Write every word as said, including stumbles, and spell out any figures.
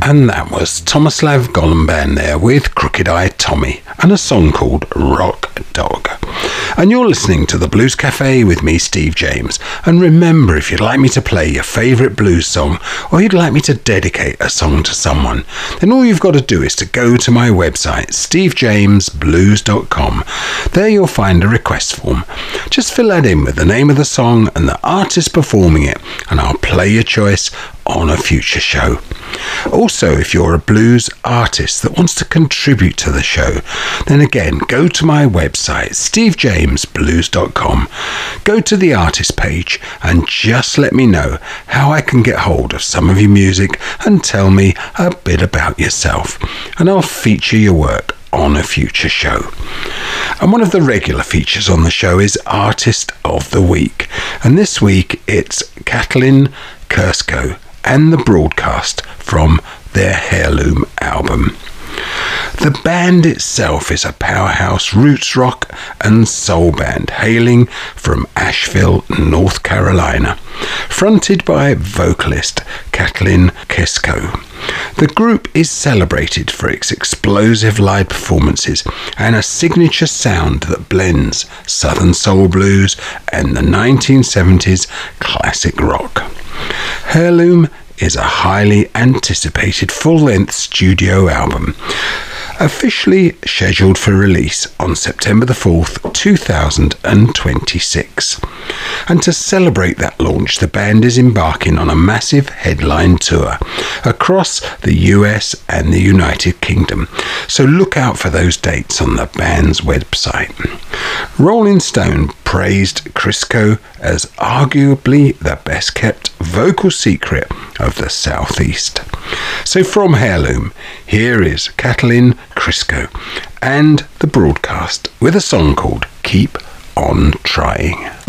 And that was Tomislav Golomban there with Crooked Eye Tommy and a song called Rock Dog. And you're listening to the Blues Cafe with me, Steve James. And remember, if you'd like me to play your favourite blues song, or you'd like me to dedicate a song to someone, then all you've got to do is to go to my website, steve james blues dot com. There you'll find a request form. Just fill that in with the name of the song and the artist performing it, and I'll play your choice on a future show. Also, if you're a blues artist that wants to contribute to the show, then again, go to my website, steve james blues dot com. Go to the artist page and just let me know how I can get hold of some of your music and tell me a bit about yourself, and I'll feature your work on a future show. And one of the regular features on the show is Artist of the Week, and this week it's Katalin Kursko and the Broadcast from their Heirloom album. The band itself is a powerhouse roots rock and soul band hailing from Asheville, North Carolina, fronted by vocalist Katalin Kursko. The group is celebrated for its explosive live performances and a signature sound that blends Southern soul blues and the nineteen seventies classic rock. Heirloom is a highly anticipated full-length studio album, officially scheduled for release on September the fourth, two thousand twenty-six. And to celebrate that launch, the band is embarking on a massive headline tour across the U S and the United Kingdom, so look out for those dates on the band's website. Rolling Stone praised Kursko as arguably the best kept vocal secret of the Southeast. So from Heirloom, here is Katalin Kursko and the Broadcast with a song called Keep On Trying.